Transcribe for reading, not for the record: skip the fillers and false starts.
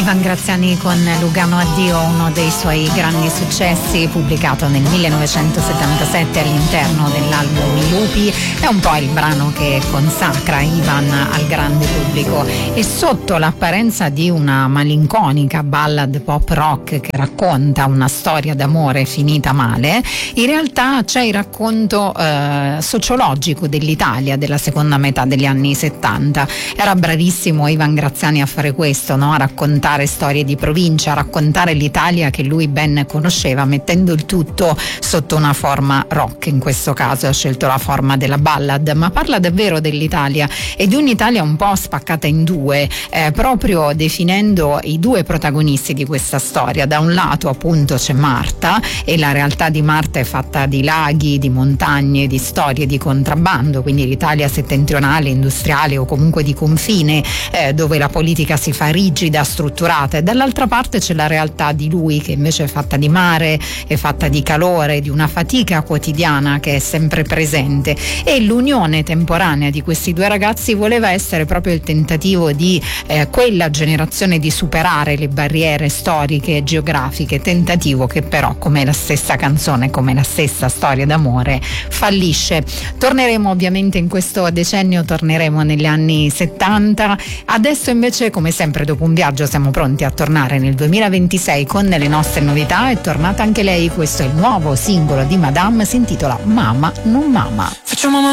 Ivan Graziani con Lugano Addio, uno dei suoi grandi successi, pubblicato nel 1977 all'interno dell'album I Lupi. È un po' il brano che consacra Ivan al grande pubblico, e sotto l'apparenza di una malinconica ballad pop rock che racconta una storia d'amore finita male, in realtà c'è il racconto sociologico dell'Italia della seconda metà degli anni 70. Era bravissimo Ivan Graziani a fare questo, no? A raccontare storie di provincia, a raccontare l'Italia che lui ben conosceva, mettendo il tutto sotto una forma rock. In questo caso ha scelto la forma della ballad, ma parla davvero dell'Italia e di un'Italia un po' spaccata in due, proprio definendo i due protagonisti di questa storia. Da un lato appunto c'è Marta, e la realtà di Marta è fatta di laghi, di montagne, di storie di contrabbando, quindi l'Italia settentrionale, industriale o comunque di confine, dove la politica si fa rigida, strutturata. E dall'altra parte c'è la realtà di lui, che invece è fatta di mare, è fatta di calore, di una fatica quotidiana che è sempre presente. E l'unione temporanea di questi due ragazzi voleva essere proprio il tentativo di quella generazione di superare le barriere storiche e geografiche, tentativo che però, come la stessa canzone, come la stessa storia d'amore, fallisce. Torneremo ovviamente in questo decennio, torneremo negli anni 70. Adesso invece, come sempre, dopo un viaggio siamo pronti a tornare nel 2026 con le nostre novità. È tornata anche lei, questo è il nuovo singolo di Madame, si intitola Mama non Mama. Facciamo